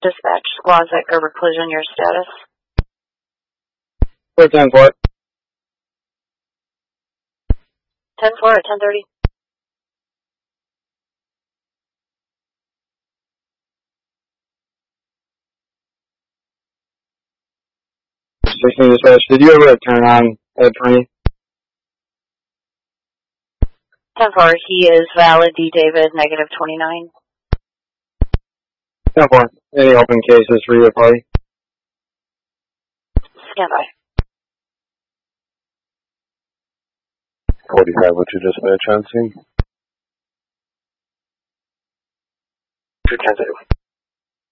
Dispatch, squads at Gerber Collision, your status? 410-4. 10-4 at 10:30. Dispatch, did you ever turn on Ed 20? 10-4, he is valid, D. David, negative 29. 10-4, any open cases for your party? Stand by. 45, what's your dispatch on scene? 210-2.